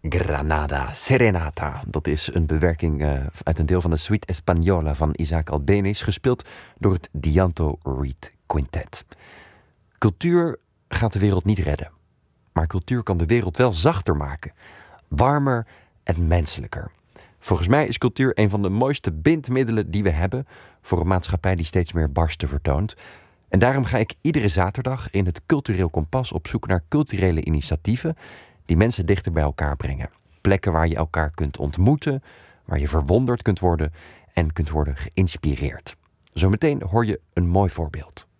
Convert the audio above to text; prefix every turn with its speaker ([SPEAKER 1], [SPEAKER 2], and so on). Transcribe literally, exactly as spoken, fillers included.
[SPEAKER 1] Granada Serenata. Dat is een bewerking uh, uit een deel van de Suite Española van Isaac Albéniz, gespeeld door het Dianto Reed Quintet. Cultuur gaat de wereld niet redden. Maar cultuur kan de wereld wel zachter maken. Warmer en menselijker. Volgens mij is cultuur een van de mooiste bindmiddelen die we hebben voor een maatschappij die steeds meer barsten vertoont. En daarom ga ik iedere zaterdag in het Cultureel Kompas op zoek naar culturele initiatieven die mensen dichter bij elkaar brengen. Plekken waar je elkaar kunt ontmoeten, waar je verwonderd kunt worden en kunt worden geïnspireerd. Zometeen hoor je een mooi voorbeeld.